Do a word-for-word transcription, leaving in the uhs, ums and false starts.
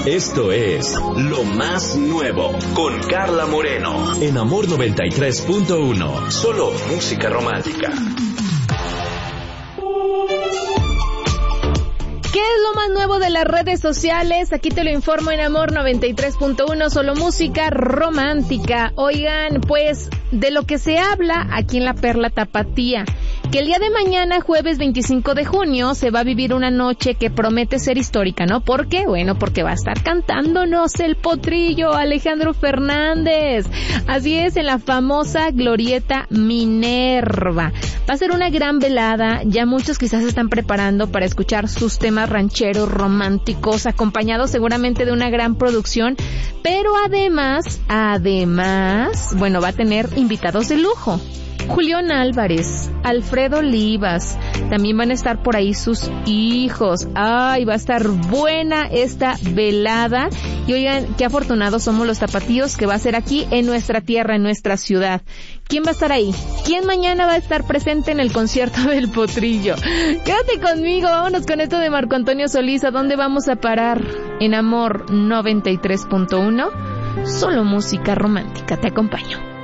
Esto es Lo Más Nuevo con Carla Moreno en Amor noventa y tres punto uno. Solo música romántica. ¿Qué es lo más nuevo de las redes sociales? Aquí te lo informo en Amor noventa y tres punto uno, solo música romántica. Oigan, pues, de lo que se habla aquí en la Perla Tapatía, que el día de mañana, jueves veinticinco de junio, se va a vivir una noche que promete ser histórica, ¿no? ¿Por qué? Bueno, porque va a estar cantándonos el potrillo Alejandro Fernández. Así es, en la famosa Glorieta Minerva. Va a ser una gran velada, ya muchos quizás se están preparando para escuchar sus temas rancheros románticos, acompañados seguramente de una gran producción, pero además, además, bueno, va a tener invitados de lujo. Julián Álvarez, Alfredo Olivas, también van a estar por ahí sus hijos. Ay, va a estar buena esta velada. Y oigan, qué afortunados somos los tapatíos que va a ser aquí en nuestra tierra, en nuestra ciudad. ¿Quién va a estar ahí? ¿Quién mañana va a estar presente en el concierto del Potrillo? Quédate conmigo, vámonos con esto de Marco Antonio Solís. ¿A dónde vamos a parar? En Amor noventa y tres punto uno, solo música romántica. Te acompaño.